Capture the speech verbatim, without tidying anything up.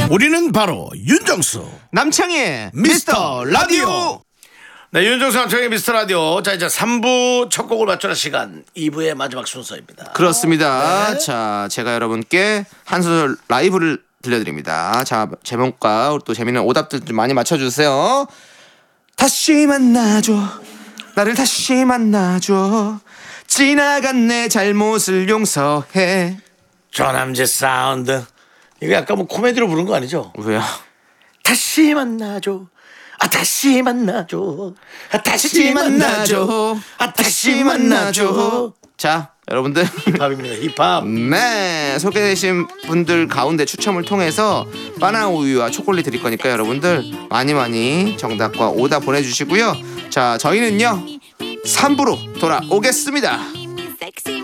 우리는 바로 윤정수 남창희의 미스터 라디오. 네, 윤정수 남창희의 미스터 라디오. 자, 이제 삼 부 첫 곡을 맞추는 시간, 이 부의 마지막 순서입니다. 그렇습니다. 네. 자, 제가 여러분께 한 소절 라이브를 들려드립니다. 자, 제목과 또 재미있는 오답들 좀 많이 맞춰주세요. 다시 만나줘, 나를 다시 만나줘, 지나간 내 잘못을 용서해. 조남재 사운드. 이거 약간 뭐 코미디로 부른 거 아니죠? 왜요? 다시 만나줘, 아 다시 만나줘, 아 다시 만나줘, 아 다시 만나줘. 자, 여러분들 힙합입니다. 힙합. 네, 소개되신 분들 가운데 추첨을 통해서 바나나 우유와 초콜릿 드릴 거니까 여러분들 많이 많이 정답과 오답 보내주시고요. 자, 저희는요 삼 부로 돌아오겠습니다.